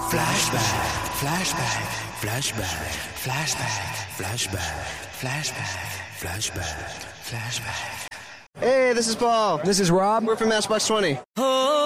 Flashback, flashback, flashback, flashback, flashback, flashback, flashback, flashback. Hey, this is Paul. This is Rob. We're from Matchbox 20.